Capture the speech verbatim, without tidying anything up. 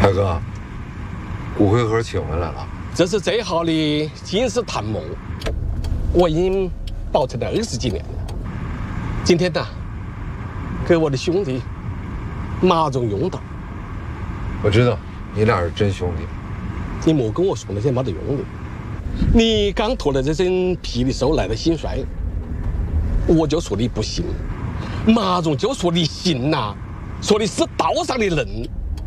大哥，骨灰盒请回来了。 这是最好的金丝檀木，我已经保存了二十几年了。今天呢，给我的兄弟马总用到。 我知道，你俩是真兄弟。 你莫跟我说那些没得用的。你刚脱了这身皮的时候来的心衰，我就说你不行，马总就说你行呐、啊，说你是道上的人。